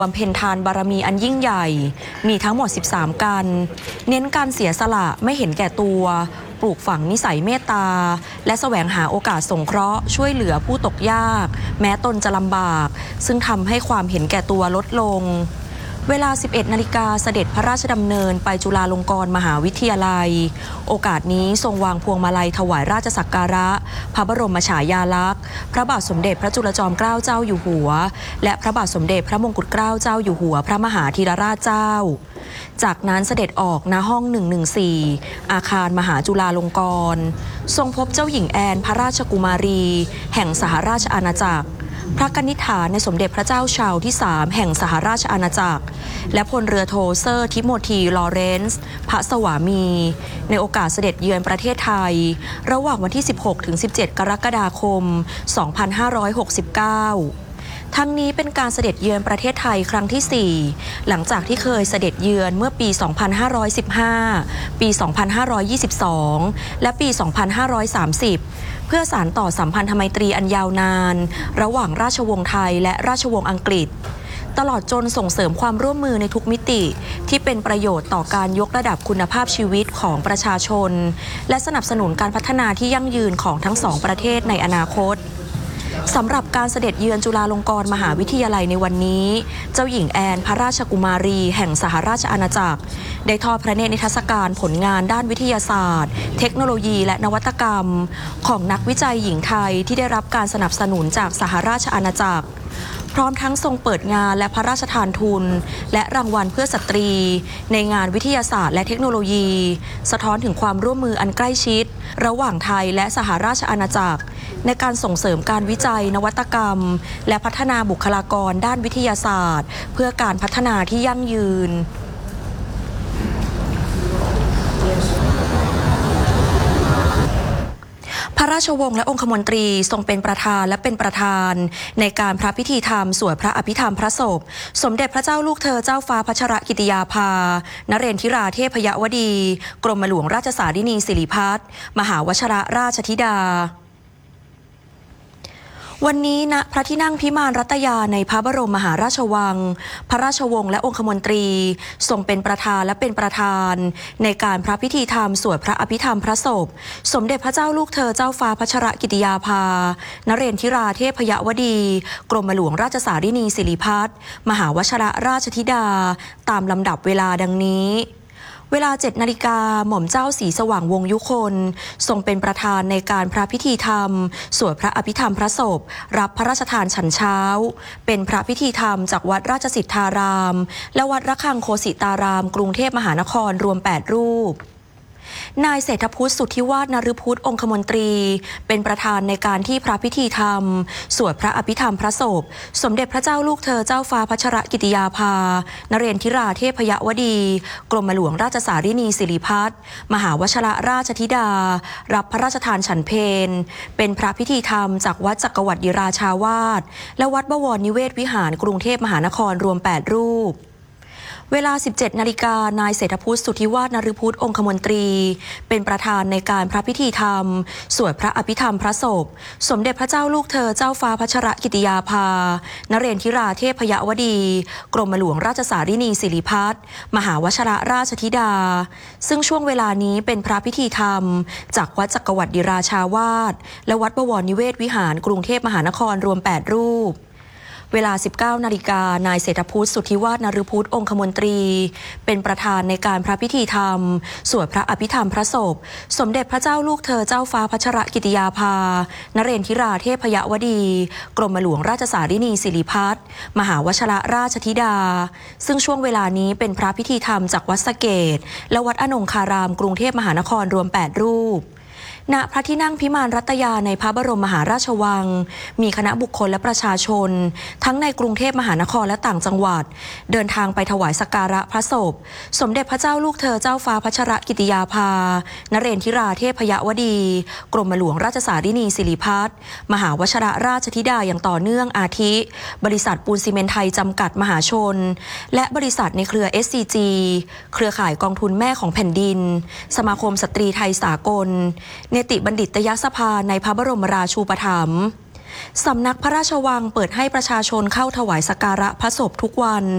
บำเพ็ญทานบารมีอันยิ่งใหญ่มีทั้งหมด13กันเน้นการเสียสละไม่เห็นแก่ตัวปลูกฝังนิสัยเมตตาและแสวงหาโอกาสสงเคราะห์ช่วยเหลือผู้ตกยากแม้ตนจะลำบากซึ่งทำให้ความเห็นแก่ตัวลดลงเวลา 11 นาฬิกาเสด็จพระราชดำเนินไปจุฬาลงกรณ์มหาวิทยาลัยโอกาสนี้ทรงวางพวงมาลัยถวายราชสักการะพระบรมฉายาลักษณ์พระบาทสมเด็จพระจุลจอมเกล้าเจ้าอยู่หัวและพระบาทสมเด็จพระมงกุฎเกล้าเจ้าอยู่หัวพระมหาธีรราชเจ้าจากนั้นเสด็จออกณห้อง 114 อาคารมหาจุฬาลงกรณ์ทรงพบเจ้าหญิงแอนพระราชกุมารีแห่งสหราชอาณาจักรพระกนิษฐาในสมเด็จพระเจ้าชาร์ลส์ที่ 3 แห่งสหราชอาณาจักรและพลเรือโทเซอร์ทิโมธีลอเรนซ์พระสวามีในโอกาสเสด็จเยือนประเทศไทยระหว่างวันที่ 16-17 กรกฎาคม 2569 ทั้งนี้เป็นการเสด็จเยือนประเทศไทยครั้งที่ 4 หลังจากที่เคยเสด็จเยือนเมื่อปี 2515 ปี 2522 และปี 2530 เพื่อสานต่อสัมพันธไมตรีอันยาวนานระหว่างราชวงศ์ไทยและราชวงศ์อังกฤษตลอดจนส่งเสริมความร่วมมือในทุกมิติที่เป็นประโยชน์ต่อการยกระดับคุณภาพชีวิตของประชาชนและสนับสนุนการพัฒนาที่ยั่งยืนของทั้งสองประเทศในอนาคตสำหรับการเสด็จเยือนจุฬาลงกรณ์มหาวิทยาลัยในวันนี้เจ้าหญิงแอนพระราชกุมารีแห่งสหราชอาณาจักรได้ทอดพระเนตรนิทรรศการผลงานด้านวิทยาศาสตร์เทคโนโลยีและนวัตกรรมของนักวิจัยหญิงไทยที่ได้รับการสนับสนุนจากสหราชอาณาจักรพร้อมทั้งทรงเปิดงานและพระราชทานทุนและรางวัลเพื่อสตรีในงานวิทยาศาสตร์และเทคโนโลยีสะท้อนถึงความร่วมมืออันใกล้ชิดระหว่างไทยและสหราชอาณาจักรในการส่งเสริมการวิจัยนวัตกรรมและพัฒนาบุคลากรด้านวิทยาศาสตร์เพื่อการพัฒนาที่ยั่งยืนพระราชวงศ์และองคมนตรีทรงเป็นประธานและเป็นประธานในการพระพิธีธรรมสวดพระอภิธรรมพระศพสมเด็จพระเจ้าลูกเธอเจ้าฟ้าพัชรกิติยาภานเรนทิราเทพยวดีกรมหลวงราชสารินีสิริพัฒน์มหาวชรราชธิดาวันนี้ณพระที่นั่งพิมานรัตยาในพระบรมมหาราชวังพระราชวงศ์และองคมนตรีทรงเป็นประธานและเป็นประธานในการพระพิธีธรรมสวดพระอภิธรรมพระศพสมเด็จพระเจ้าลูกเธอเจ้าฟ้าพัชรกิติยาภานเรนทิราเทพยวดีกรมหลวงราชสารินีสิริพัฒน์มหาวชรราชธิดาตามลำดับเวลาดังนี้เวลา 7 นาฬิกาหม่อมเจ้าศรีสว่างวงศ์ยุคนทรงเป็นประธานในการพระพิธีธรรมสวดพระอภิธรรมพระศพรับพระราชทานฉันเช้าเป็นพระพิธีธรรมจากวัดราชสิทธารามและวัดระฆังโคสิตารามกรุงเทพมหานครรวม8รูปนายเศรษฐพุทธสุทธิวาฒนฤพุทธองคมนตรีเป็นประธานในการที่พระพิธีธรรมสวดพระอภิธรรมพระศพสมเด็จพระเจ้าลูกเธอเจ้าฟ้าพัชรกิติยาภานเรนทิราเทพยวดีกรมหลวงราชสารินีสิริพัฒน์มหาวชรราชธิดารับพระราชทานฉันเพลเป็นพระพิธีธรรมจากวัดจักรวรรดิราชาวาสและวัดบวรนิเวศวิหารกรุงเทพมหานครรวม8รูปเวลา 17 นาฬิกานายเศรษฐพุทธสุทธิวาฒนฤพุทธองคมนตรีเป็นประธานในการพระพิธีธรรมสวดพระอภิธรรมพระศพสมเด็จพระเจ้าลูกเธอเจ้าฟ้าพัชรกิติยาภานเรนทิราเทพยวดีกรมหลวงราชสารินีสิริพัฒน์มหาวชรราชธิดาซึ่งช่วงเวลานี้เป็นพระพิธีธรรมจากวัดจักรวรรดิราชาวาสและวัดบวรนิเวศวิหารกรุงเทพมหานครรวม8รูปเวลา 19 นาฬิกานายเศรษฐพุทธสุทธิวาฒนฤพุทธองคมนตรีเป็นประธานในการพระพิธีธรรมสวดพระอภิธรรมพระศพสมเด็จพระเจ้าลูกเธอเจ้าฟ้าพัชรกิติยาภานเรนทิราเทพยวดีกรมหลวงราชสารินีสิริพัฒน์มหาวชรราชธิดาซึ่งช่วงเวลานี้เป็นพระพิธีธรรมจากวัดสะเกษและวัดอนงคารามกรุงเทพมหานครรวม8รูปณพระที่นั่งพิมานรัตยาในพระบรมมหาราชวังมีคณะบุคคลและประชาชนทั้งในกรุงเทพมหานครและต่างจังหวัดเดินทางไปถวายสักการะพระศพสมเด็จพระเจ้าลูกเธอเจ้าฟ้าพัชรกิติยาภานเรนทิราเทพยวดีกรมหลวงราชสารินีสิริพัฒน์มหาวชรราชธิดาอย่างต่อเนื่องอาทิบริษัทปูนซีเมนต์ไทยจำกัดมหาชนและบริษัทในเครือ SCG เครือข่ายกองทุนแม่ของแผ่นดินสมาคมสตรีไทยสากลเนติบัณฑิตยสภาในพระบรมราชูปถัมภ์สำนักพระราชวังเปิดให้ประชาชนเข้าถวายสักการะพระศพทุกวัน